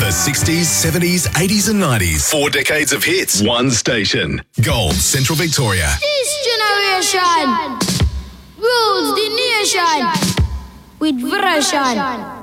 60s, 70s, 80s and 90s. 4 decades of hits. One station. Gold, Central Victoria. This generation rules the nation with version.